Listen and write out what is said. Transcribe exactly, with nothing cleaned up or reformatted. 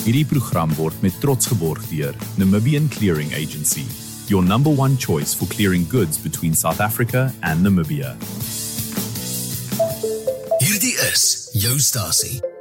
Hierdie program word met trots geborg deur Namibian Clearing Agency, your number one choice for clearing goods between South Africa and Namibia. Hierdie is jou stasie,